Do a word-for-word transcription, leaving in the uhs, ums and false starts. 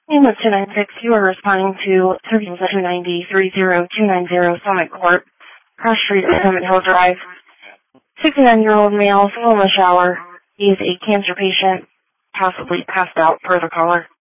Name of two nine six, you are responding to Surveillance two ninety, three zero two nine zero Summit Court, Cross Street, Summit Hill Drive. sixty-nine-year-old male, still in the shower. He is a cancer patient, possibly passed out per the caller.